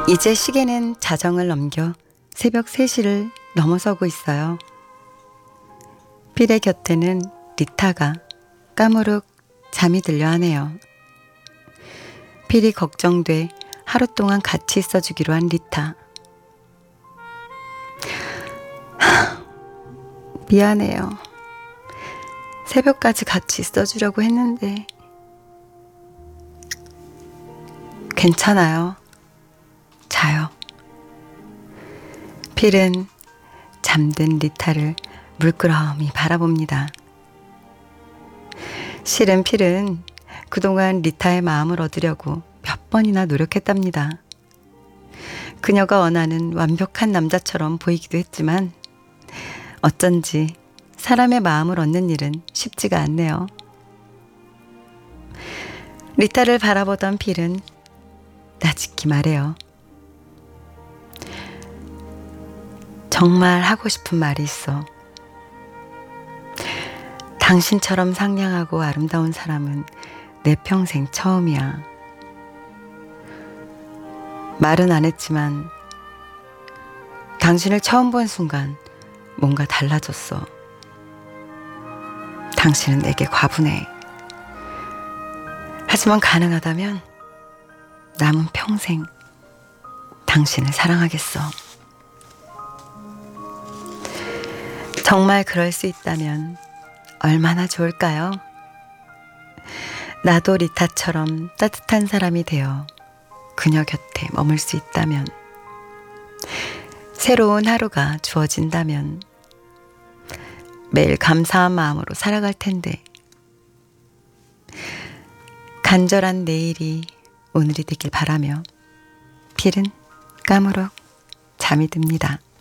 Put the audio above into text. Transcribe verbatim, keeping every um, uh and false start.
이제 시계는 자정을 넘겨 새벽 세 시를 넘어서고 있어요. 필의 곁에는 리타가 까무룩 잠이 들려 하네요. 필이 걱정돼 하루 동안 같이 있어주기로 한 리타. 하, 미안해요. 새벽까지 같이 있어주려고 했는데. 괜찮아요. 자요. 필은 잠든 리타를 물끄러미 바라봅니다. 실은 필은 그동안 리타의 마음을 얻으려고 몇 번이나 노력했답니다. 그녀가 원하는 완벽한 남자처럼 보이기도 했지만 어쩐지 사람의 마음을 얻는 일은 쉽지가 않네요. 리타를 바라보던 필은 나직히 말해요. 정말 하고 싶은 말이 있어. 당신처럼 상냥하고 아름다운 사람은 내 평생 처음이야. 말은 안 했지만 당신을 처음 본 순간 뭔가 달라졌어. 당신은 내게 과분해. 하지만 가능하다면 남은 평생 당신을 사랑하겠어. 정말 그럴 수 있다면 얼마나 좋을까요? 나도 리타처럼 따뜻한 사람이 되어 그녀 곁에 머물 수 있다면, 새로운 하루가 주어진다면 매일 감사한 마음으로 살아갈 텐데, 간절한 내일이 오늘이 되길 바라며 필은 까무룩 잠이 듭니다.